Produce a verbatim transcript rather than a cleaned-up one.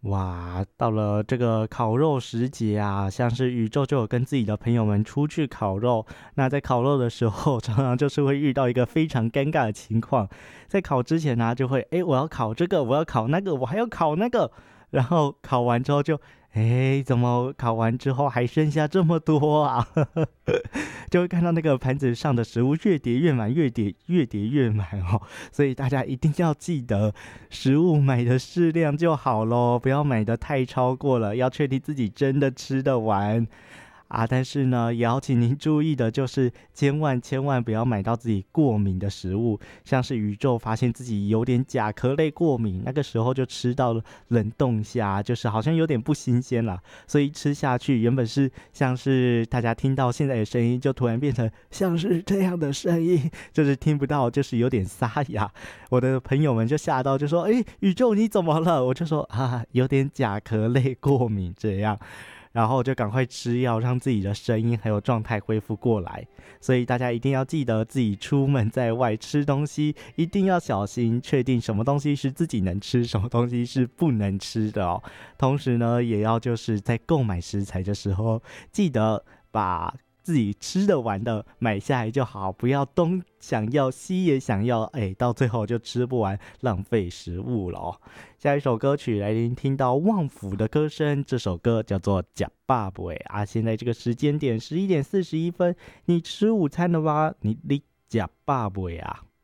哇，到了这个烤肉时节啊，像是宇宙就有跟自己的朋友们出去烤肉。那在烤肉的时候，常常就是会遇到一个非常尴尬的情况，在烤之前呢、就会哎，我要烤这个，我要烤那个，我还要烤那个，然后烤完之后就哎，怎么烤完之后还剩下这么多啊？就会看到那个盘子上的食物越叠越满，越叠越叠越满哦。所以大家一定要记得，食物买的适量就好咯，不要买的太超过了，要确定自己真的吃得完。啊，但是呢，也要请您注意的就是，千万千万不要买到自己过敏的食物，像是宇宙发现自己有点甲壳类过敏，那个时候就吃到了冷冻虾，就是好像有点不新鲜啦，所以吃下去原本是像是大家听到现在的声音，就突然变成像是这样的声音，就是听不到，就是有点沙哑。我的朋友们就吓到，就说：“哎，宇宙你怎么了？”我就说：“啊，有点甲壳类过敏这样。”然后就赶快吃药，让自己的声音还有状态恢复过来。所以大家一定要记得，自己出门在外吃东西，一定要小心，确定什么东西是自己能吃，什么东西是不能吃的哦。同时呢，也要就是在购买食材的时候，记得把自己吃得完的买下来就好，不要东想要西也想要，哎，到最后就吃不完，浪费食物了哦。下一首歌曲来聆听到旺福的歌声，这首歌叫做《假爸爸》啊。现在这个时间点十一点四十一分，你吃午餐了吗？你你假爸爸啊？